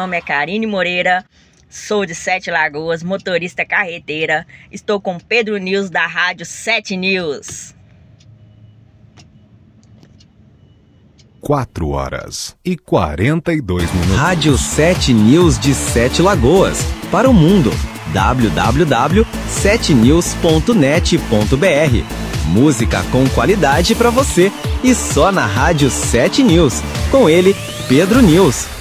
nome é Karine Moreira, sou de Sete Lagoas, motorista carreteira. Estou com Pedro News da Rádio 7 News. 4h42. Rádio 7 News de Sete Lagoas. Para o mundo. www.7news.net.br. Música com qualidade para você. E só na Rádio 7 News. Com ele, Pedro News.